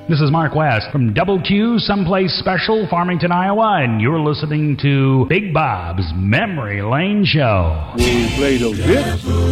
This is Mark West from Double Q, Someplace Special, Farmington, Iowa, and you're listening to Big Bob's Memory Lane Show. We play those hits.